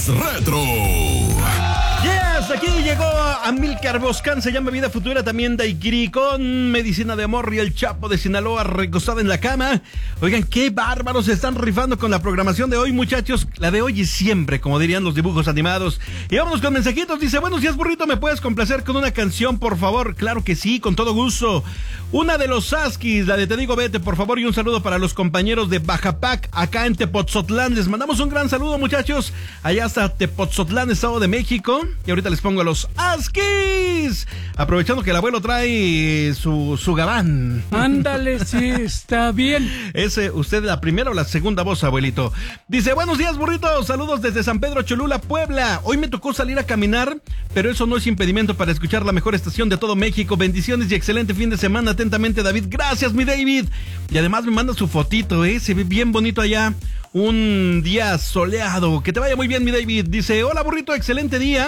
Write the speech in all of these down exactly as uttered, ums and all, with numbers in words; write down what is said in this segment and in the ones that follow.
Retro. Yes, aquí llegó Amílcar Boscán, se llama Vida Futura, también Daiquiri con Medicina de Amor y el Chapo de Sinaloa recostado en la cama. Oigan, qué bárbaros se están rifando con la programación de hoy, muchachos. La de hoy y siempre, como dirían los dibujos animados. Y vámonos con mensajitos. Dice, buenos días, burrito, ¿me puedes complacer con una canción, por favor? Claro que sí, con todo gusto. Una de los Saskis, la de Te Digo Vete, por favor, y un saludo para los compañeros de Bajapac, acá en Tepotzotlán. Les mandamos un gran saludo, muchachos, allá hasta Tepotzotlán, Estado de México. Y ahorita les pongo a los Askis, aprovechando que el abuelo trae su, su gabán. Ándale, sí, está bien. Ese, usted la primera o la segunda voz, abuelito. Dice, buenos días, burrito, saludos desde San Pedro Cholula, Puebla. Hoy me tocó salir a caminar, pero eso no es impedimento para escuchar la mejor estación de todo México. Bendiciones y excelente fin de semana. Atentamente, David. Gracias, mi David. Y además me manda su fotito, eh, se ve bien bonito allá. Un día soleado. Que te vaya muy bien, mi David. Dice, hola, burrito, excelente día.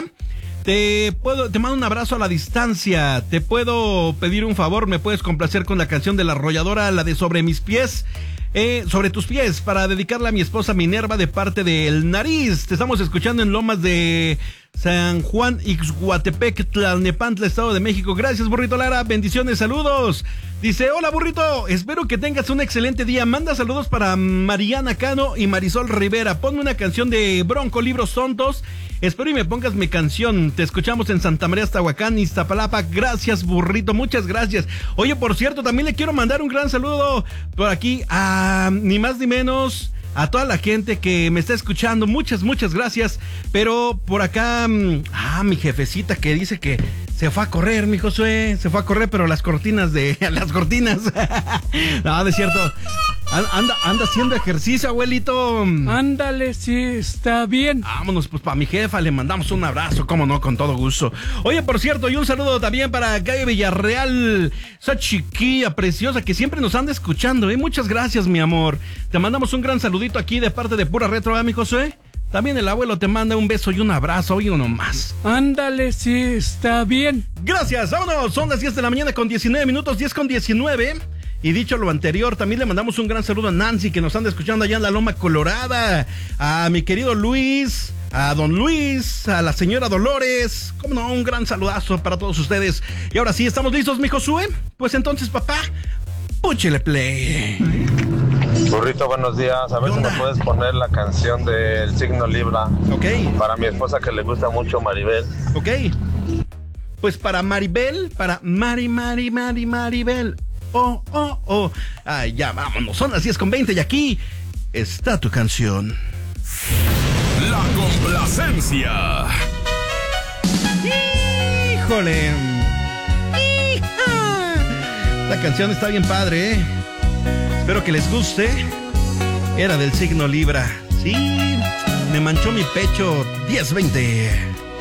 Te puedo, te mando un abrazo a la distancia. Te puedo pedir un favor, me puedes complacer con la canción de La Arrolladora, la de Sobre mis pies, eh, sobre tus pies, para dedicarla a mi esposa Minerva de parte del Nariz. Te estamos escuchando en Lomas de San Juan, Ixhuatepec, Tlalnepantla, Estado de México. Gracias, burrito Lara, bendiciones, saludos. Dice, hola, burrito, espero que tengas un excelente día. Manda saludos para Mariana Cano y Marisol Rivera. Ponme una canción de Bronco, Libros Tontos. Espero y me pongas mi canción. Te escuchamos en Santa María, Iztahuacán, Iztapalapa. Gracias, burrito, muchas gracias. Oye, por cierto, también le quiero mandar un gran saludo por aquí a ni más ni menos a toda la gente que me está escuchando. Muchas, muchas gracias. Pero por acá, ah, mi jefecita que dice que se fue a correr, mi Josué, se fue a correr, pero las cortinas de, las cortinas. No, de cierto. Anda, anda haciendo ejercicio, abuelito. Ándale, sí, está bien. Vámonos, pues para mi jefa le mandamos un abrazo, cómo no, con todo gusto. Oye, por cierto, y un saludo también para Gaby Villarreal, esa chiquilla preciosa que siempre nos anda escuchando, ¿eh? Muchas gracias, mi amor. Te mandamos un gran saludito aquí de parte de Pura Retro, ¿eh, mi Josué? También el abuelo te manda un beso y un abrazo, y uno más. Ándale, sí, está bien. Gracias, vámonos, son las diez de la mañana con diecinueve minutos, diez con diecinueve. Y dicho lo anterior, también le mandamos un gran saludo a Nancy, que nos anda escuchando allá en la Loma Colorada, a mi querido Luis, a don Luis, a la señora Dolores. Cómo no, un gran saludazo para todos ustedes. Y ahora sí, ¿estamos listos, mi Josué? Pues entonces, papá, púchele play. Burrito, buenos días. A ver si me puedes poner la canción del signo Libra. Ok. Para mi esposa que le gusta mucho, Maribel. Ok. Pues para Maribel, para Mari, Mari, Mari, Maribel. Oh, oh, oh. Ay, ya, vámonos. Son las diez con veinte y aquí está tu canción. La complacencia. ¡Híjole! ¡Hija! La canción está bien padre, ¿eh? Espero que les guste. Era del signo Libra. Sí, me manchó mi pecho. diez veinte.